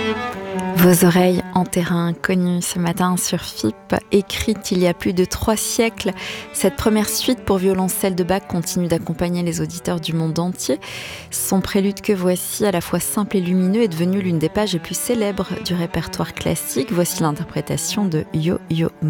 Vos oreilles en terrain inconnu ce matin sur FIP, écrite il y a plus de 3 siècles. Cette première suite pour violoncelle de Bach continue d'accompagner les auditeurs du monde entier. Son prélude que voici, à la fois simple et lumineux, est devenu l'une des pages les plus célèbres du répertoire classique. Voici l'interprétation de Yo-Yo Ma.